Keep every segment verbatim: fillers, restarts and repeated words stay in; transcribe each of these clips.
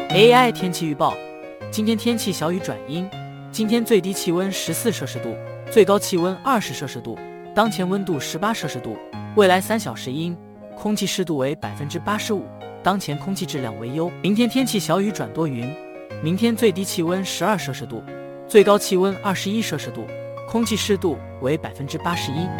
A I 天气预报，今天天气小雨转阴，今天最低气温十四摄氏度，最高气温二十摄氏度，当前温度十八摄氏度，未来三小时阴，空气湿度为百分之八十五，当前空气质量为优。明天天气小雨转多云，明天最低气温十二摄氏度，最高气温二十一摄氏度，空气湿度为百分之八十一。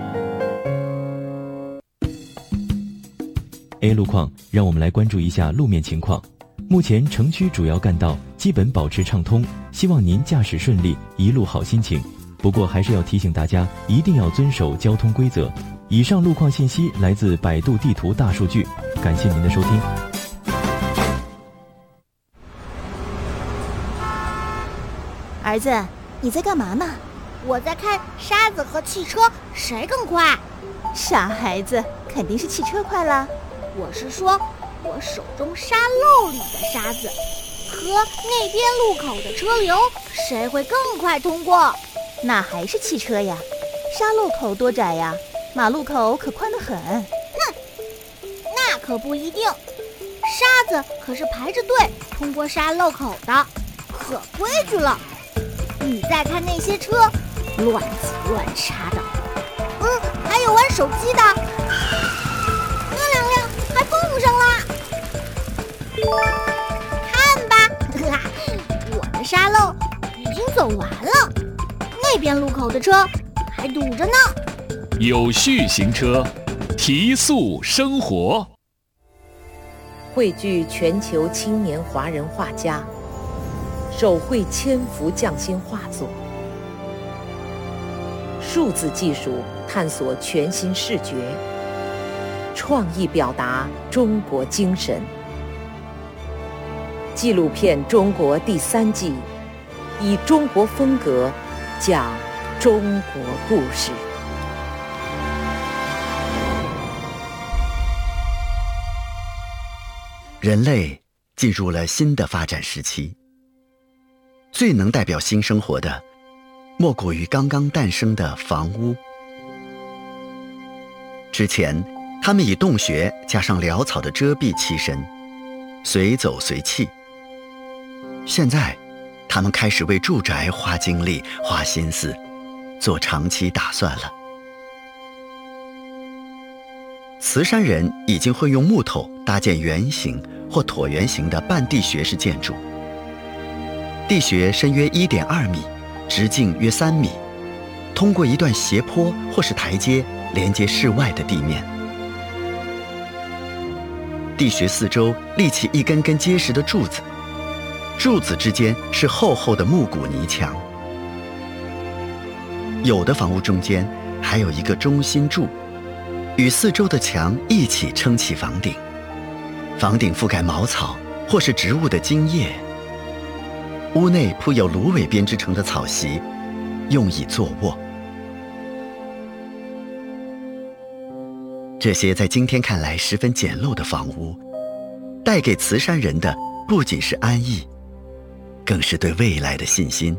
A 路况，让我们来关注一下路面情况。目前城区主要干道基本保持畅通，希望您驾驶顺利，一路好心情。不过还是要提醒大家，一定要遵守交通规则。以上路况信息来自百度地图大数据，感谢您的收听。 儿子，你在干嘛呢？ 我在看沙子和汽车谁更快。 傻孩子，肯定是汽车快啦。 我是说，我手中沙漏里的沙子和那边路口的车流，谁会更快通过？ 那还是汽车呀，沙漏口多窄呀，马路口可宽得很。 哼，那可不一定，沙子可是排着队通过沙漏口的，可规矩了。你再看那些车，乱挤乱插的，嗯，还有玩手机的，那两辆还蹦上了。看吧，我的沙漏已经走完了，那边路口的车还堵着呢。 有序行车，提速生活。 汇聚全球青年华人画家，手绘千幅匠心画作，数字技术探索全新视觉，创意表达中国精神。纪录片《中国》第三季，以中国风格讲中国故事。 人类进入了新的发展时期，最能代表新生活的，莫过于刚刚诞生的房屋。之前，他们以洞穴加上潦草的遮蔽栖身，随走随弃。现在，他们开始为住宅花精力、花心思，做长期打算了。慈山人已经会用木头搭建圆形或椭圆形的半地穴式建筑，地穴深约 一点二米，直径约三米，通过一段斜坡或是台阶连接室外的地面。地穴四周立起一根根结实的柱子，柱子之间是厚厚的木骨泥墙。有的房屋中间还有一个中心柱，与四周的墙一起撑起房顶。房顶覆盖茅草或是植物的茎叶，屋内铺有芦苇编织成的草席，用以坐卧。这些在今天看来十分简陋的房屋，带给慈山人的不仅是安逸，更是对未来的信心。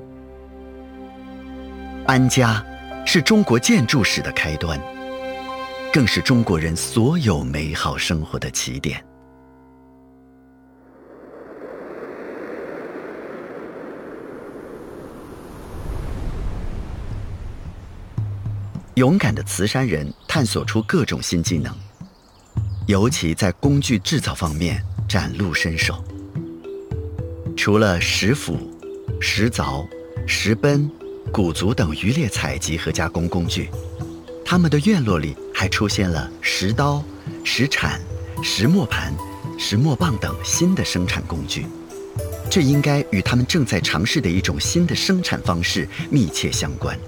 安家是中国建筑史的开端，更是中国人所有美好生活的起点。勇敢的慈山人探索出各种新技能，尤其在工具制造方面崭露身手。除了石斧、石凿、石奔、鼓足等渔猎采集和加工工具，他们的院落里还出现了石刀、石铲、石磨盘、石磨棒等新的生产工具，这应该与他们正在尝试的一种新的生产方式密切相关。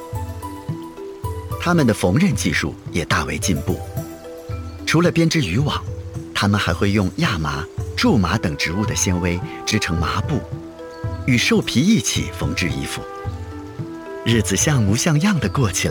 他们的缝纫技术也大为进步，除了编织渔网，他们还会用亚麻、苎麻等植物的纤维织成麻布，与兽皮一起缝制衣服，日子像模像样地过起来。